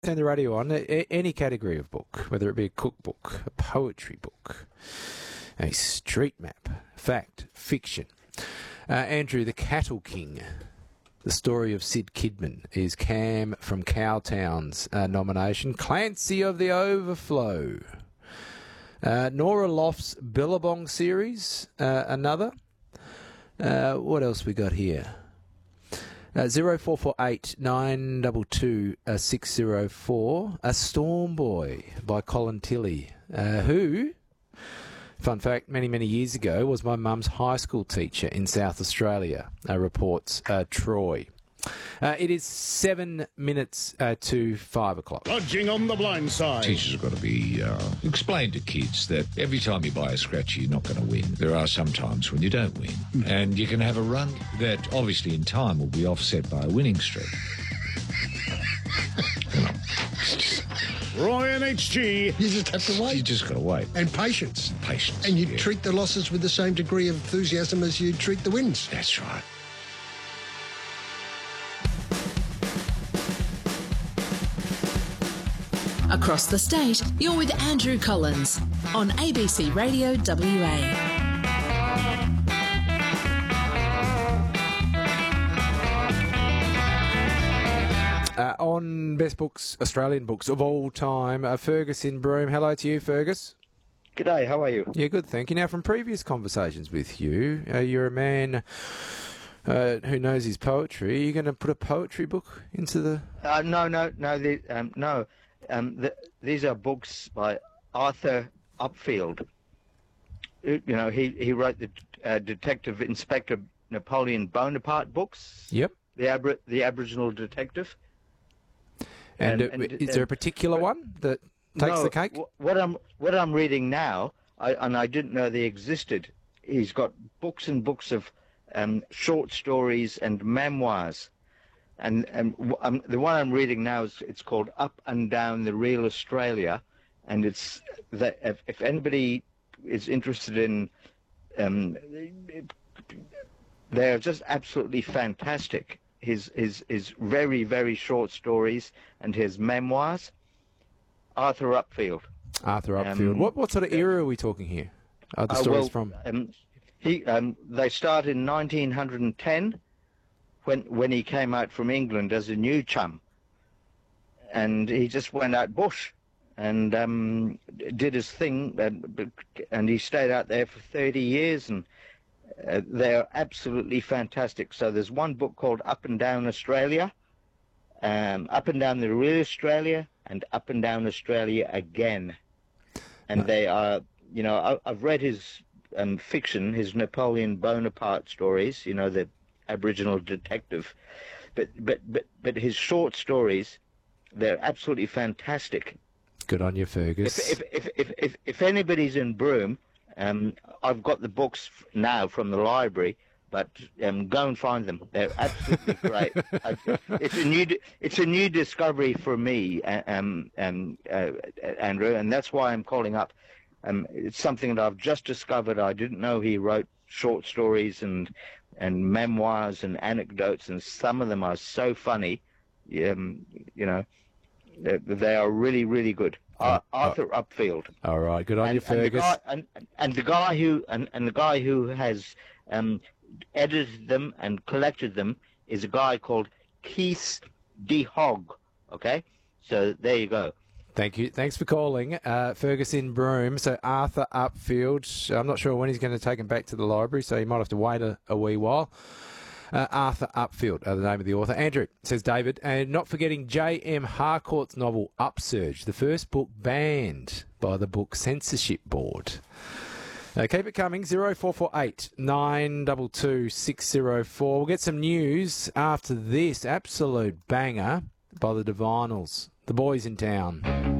Turn the radio on, any category of book, whether it be a cookbook, a poetry book, a street map, fact, fiction. Andrew, the Cattle King, the story of Sid Kidman, is Cam from Cowtown's nomination. Clancy of the Overflow. Nora Loft's Billabong series, another. What else we got here? 0448 922 604. A Storm Boy by Colin Tilley, who, fun fact, many years ago was my mum's high school teacher in South Australia, reports Troy. It is 7 minutes to 5 o'clock. Dodging on the blind side. Teachers have got to be explain to kids that every time you buy a scratchy, you're not going to win. There are some times when you don't win, and you can have a run that obviously in time will be offset by a winning streak. Roy and HG. You just have to wait. You just got to wait. And patience. Patience. And you yeah. treat the losses with the same degree of enthusiasm as you treat the wins. That's right. Across the state, you're with Andrew Collins on ABC Radio WA. On Best Books, Australian Books of all time, Fergus in Broome. Hello to you, Fergus. G'day, how are you? Yeah, good, thank you. Now, from previous conversations with you, you're a man who knows his poetry. Are you going to put a poetry book into the... No. These are books by Arthur Upfield. You know, he wrote the Detective Inspector Napoleon Bonaparte books. Yep. The Aboriginal Detective. And is there a particular one that takes the cake? What I'm reading now, I didn't know they existed. He's got books and books of short stories and memoirs. And the one I'm reading now it's called Up and Down the Real Australia, and it's that if anybody is interested in, they're just absolutely fantastic. His very, very short stories and his memoirs. Arthur Upfield. Arthur Upfield. What sort of era are we talking here? Are the stories from? They start in 1910. When he came out from England as a new chum, and he just went out bush and did his thing, and he stayed out there for 30 years, and they're absolutely fantastic. So there's one book called Up and Down Australia, Up and Down the Real Australia, and Up and Down Australia Again. And they are, you know, I've read his fiction, his Napoleon Bonaparte stories, you know, the Aboriginal detective, but his short stories, they're absolutely fantastic. Good on you, Fergus. If anybody's in Broome, I've got the books now from the library, but go and find them. They're absolutely great. It's a new discovery for me, Andrew, and that's why I'm calling up. It's something that I've just discovered. I didn't know he wrote short stories and memoirs and anecdotes, and some of them are so funny. You know, they are really, really good. Arthur Upfield. All right, good on you, Fergus. And the guy who has edited them and collected them is a guy called Keith de Hogg. Okay, so there you go. Thank you. Thanks for calling, Fergus in Broome. So Arthur Upfield, I'm not sure when he's going to take him back to the library, so you might have to wait a wee while. Arthur Upfield, the name of the author. Andrew, says David, and not forgetting J.M. Harcourt's novel Upsurge, the first book banned by the Book Censorship Board. Keep it coming, 0448 922 604. We'll get some news after this absolute banger by the Divinals. The Boys in Town.